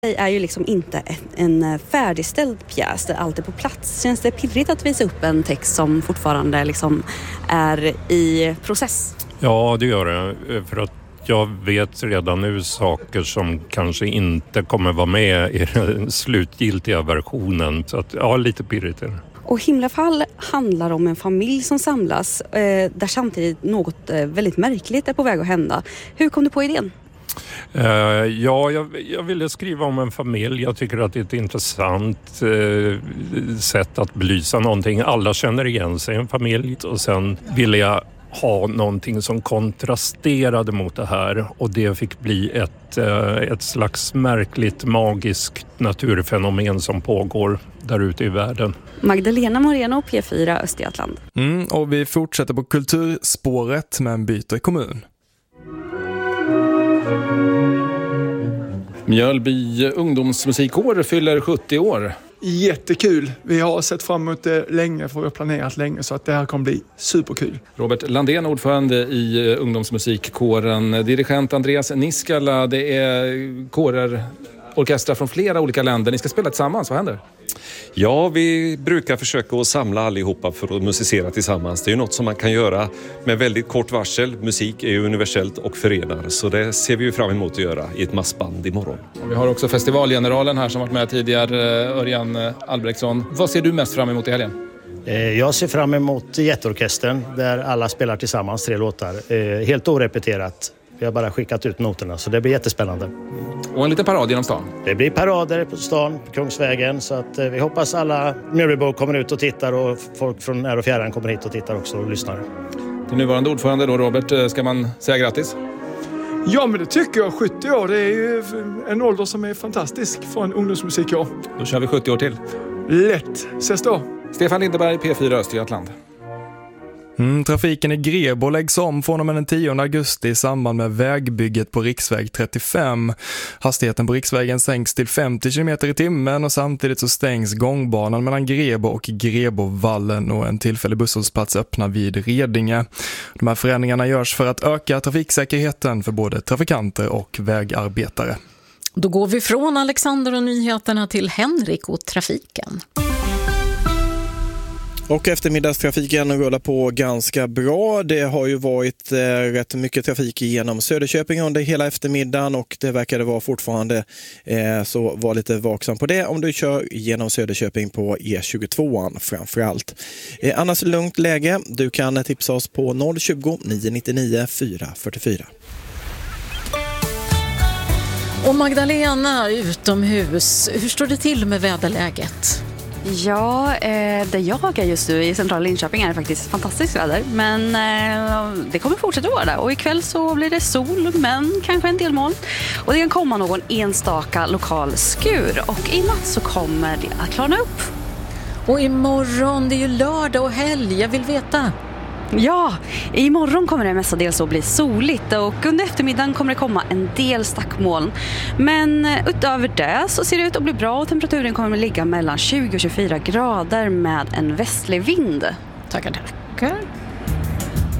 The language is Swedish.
Det är ju liksom inte en färdigställd pjäs, det är alltid på plats. Känns det pirrigt att visa upp en text som fortfarande liksom är i process? Ja, det gör det. För att jag vet redan nu saker som kanske inte kommer vara med i den slutgiltiga versionen. Så att, ja, lite pirrigt är det. Och Himlafall handlar om en familj som samlas där samtidigt något väldigt märkligt är på väg att hända. Hur kom du på idén? Jag ville skriva om en familj. Jag tycker att det är ett intressant sätt att belysa någonting. Alla känner igen sig i en familj. Och sen ville jag ha någonting som kontrasterade mot det här. Och det fick bli ett slags märkligt, magiskt naturfenomen som pågår där ute i världen. Magdalena Moreno, P4 Östergötland. Och vi fortsätter på kulturspåret men byter kommun. Mjölby ungdomsmusikkår fyller 70 år. Jättekul. Vi har sett fram emot det länge, för vi har planerat länge, så att det här kommer bli superkul. Robert Landén, ordförande i ungdomsmusikkåren. Dirigent Andreas Niskala. Det är kårer, orkestrar från flera olika länder. Ni ska spela tillsammans. Vad händer? Ja, vi brukar försöka att samla allihopa för att musicera tillsammans. Det är ju något som man kan göra med väldigt kort varsel. Musik är ju universellt och förenar, så det ser vi ju fram emot att göra i ett massband imorgon. Vi har också festivalgeneralen här som varit med tidigare, Örjan Albrektsson. Vad ser du mest fram emot i helgen? Jag ser fram emot jätteorkestern där alla spelar tillsammans 3 låtar. Helt orepeterat. Vi har bara skickat ut noterna, så det blir jättespännande. Och en liten parad genom stan. Det blir parader på stan, på Kungsvägen, så att vi hoppas alla Mjölbybor kommer ut och tittar och folk från när och fjärran kommer hit och tittar också och lyssnar. Till nuvarande ordförande då, Robert, ska man säga grattis? Ja, men det tycker jag. 70 år, det är ju en ålder som är fantastisk för en ungdomsmusikår. Då kör vi 70 år till. Lätt. Ses då. Stefan Lindeberg, P4 Östergötland. Trafiken i Grebo läggs om från och med den 10 augusti i samband med vägbygget på riksväg 35. Hastigheten på riksvägen sänks till 50 km i timmen och samtidigt så stängs gångbanan mellan Grebo och Grebovallen och en tillfällig busshållplats öppnar vid Redinge. De här förändringarna görs för att öka trafiksäkerheten för både trafikanter och vägarbetare. Då går vi från Alexander och nyheterna till Henrik och trafiken. Och eftermiddagstrafiken rullar på ganska bra. Det har ju varit rätt mycket trafik genom Söderköping under hela eftermiddagen och det verkade vara fortfarande, så var lite vaksam på det om du kör genom Söderköping på E22 framförallt. Annars lugnt läge. Du kan tipsa oss på 020-999 444. Och Magdalena utomhus, hur står det till med väderläget? Ja, där jag är just nu i centrala Linköping är det faktiskt fantastiskt väder. Men det kommer fortsätta vara där. Och ikväll så blir det sol, men kanske en del moln. Och det kan komma någon enstaka lokal skur. Och i natt så kommer det att klarna upp. Och imorgon, det är ju lördag och helg, jag vill veta. Ja, imorgon kommer det mestadels att bli soligt och under eftermiddagen kommer det komma en del stackmoln. Men utöver det så ser det ut att bli bra och temperaturen kommer att ligga mellan 20 och 24 grader med en västlig vind. Tackar.